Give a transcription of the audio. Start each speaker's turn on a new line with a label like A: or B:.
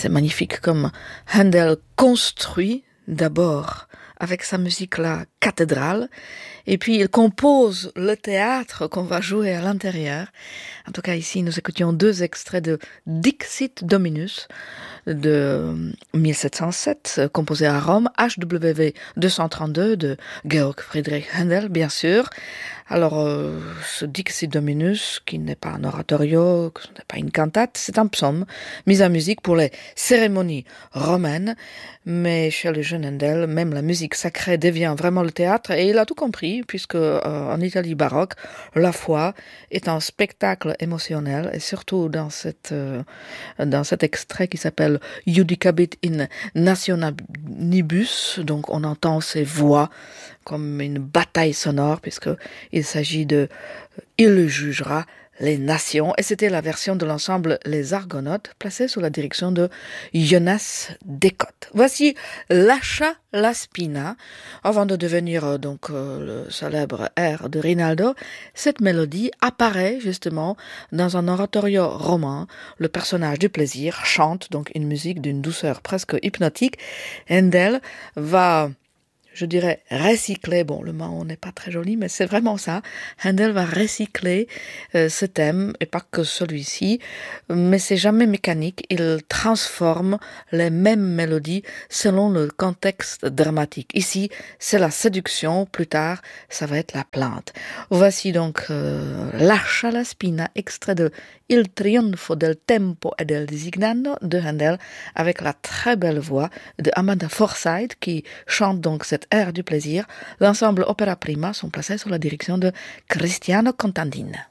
A: C'est magnifique comme Handel construit d'abord avec sa musique la cathédrale, et puis il compose le théâtre qu'on va jouer à l'intérieur. En tout cas ici nous écoutions 2 extraits de Dixit Dominus de 1707, composé à Rome, HWV 232 de Georg Friedrich Händel, bien sûr. Alors, ce Dixit Dominus, qui n'est pas un oratorio, ce n'est pas une cantate, c'est un psaume mis en musique pour les cérémonies romaines. Mais chez le jeune Händel, même la musique sacrée devient vraiment le théâtre, et il a tout compris, puisque en Italie baroque, la foi est un spectacle émotionnel, et surtout dans cet extrait qui s'appelle Judicabit in Nationalibus, donc on entend ces voix comme une bataille sonore, puisqu'il s'agit de « Il jugera les nations ». Et c'était la version de l'ensemble Les Argonautes, placée sous la direction de Jonas Dekot. Voici Lascia la spina. Avant de devenir le célèbre air de Rinaldo, cette mélodie apparaît justement dans un oratorio romain. Le personnage du plaisir chante donc une musique d'une douceur presque hypnotique. Händel va, je dirais, recycler, bon, le mot n'est pas très joli, mais c'est vraiment ça. Händel va recycler ce thème, et pas que celui-ci, mais c'est jamais mécanique. Il transforme les mêmes mélodies selon le contexte dramatique. Ici, c'est la séduction, plus tard, ça va être la plainte. Voici donc Lascia la spina, extrait de Il trionfo del tempo e del designano de Händel, avec la très belle voix de Amanda Forsyth, qui chante donc cette air du plaisir. L'ensemble Opera Prima sont placés sous la direction de Cristiano Contandin.